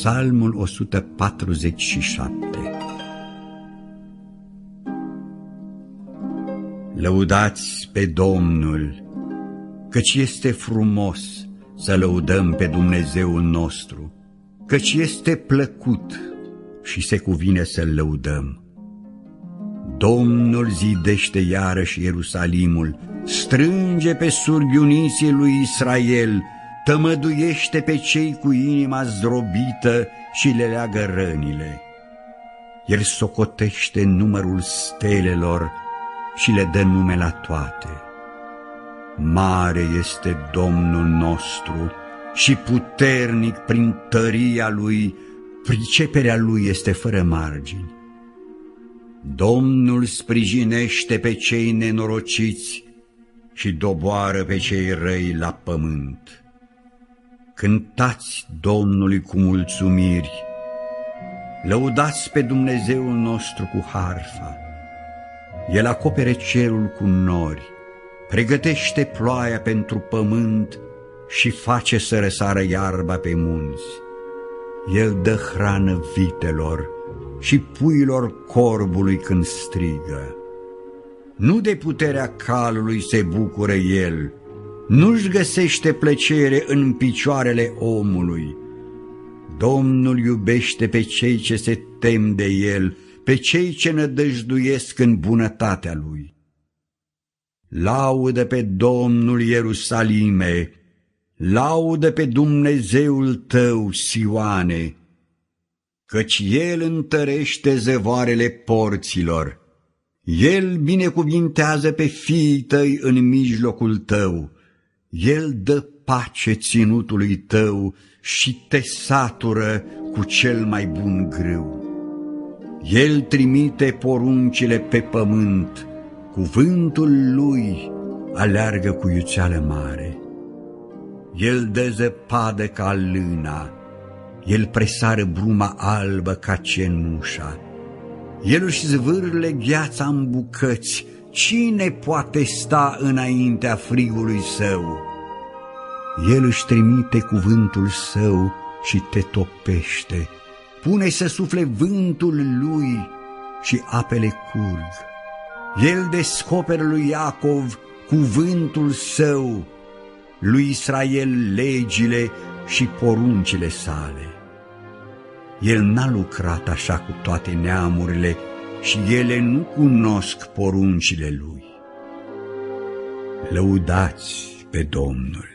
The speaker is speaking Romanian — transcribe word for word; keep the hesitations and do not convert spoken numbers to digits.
Psalmul o sută patruzeci și șapte. Lăudați pe Domnul, căci este frumos să lăudăm pe Dumnezeul nostru, căci este plăcut și se cuvine să-L lăudăm. Domnul zidește iarăși Ierusalimul, strânge pe surghiuniții lui Israel, tămăduiește pe cei cu inima zdrobită și le leagă rănile. El socotește numărul stelelor și le dă nume la toate. Mare este Domnul nostru și puternic prin tăria Lui, priceperea Lui este fără margini. Domnul sprijinește pe cei nenorociți și doboară pe cei răi la pământ. Cântați Domnului cu mulțumiri, lăudați pe Dumnezeul nostru cu harfa. El acopere cerul cu nori, pregătește ploaia pentru pământ și face să răsară iarba pe munți. El dă hrană vitelor și puilor corbului când strigă. Nu de puterea calului se bucură el, nu-și găsește plăcere în picioarele omului. Domnul iubește pe cei ce se tem de el, pe cei ce nădăjduiesc în bunătatea lui. Laudă pe Domnul, Ierusalime, laudă pe Dumnezeul tău, Sioane, căci El întărește zăvoarele porților. El binecuvintează pe fiii tăi în mijlocul tău. El dă pace ținutului tău și te satură cu cel mai bun grâu. El trimite poruncile pe pământ, cuvântul Lui aleargă cu iuțeală mare. El dă zăpadă ca lâna, El presară bruma albă ca cenușa. El își zvârle gheața în bucăți, cine poate sta înaintea frigului său? El își trimite cuvântul său și te topește, pune să sufle vântul lui și apele curg. El descoperă lui Iacov cuvântul său, lui Israel legile și poruncile sale. El n-a lucrat așa cu toate neamurile și ele nu cunosc poruncile lui. Lăudați pe Domnul!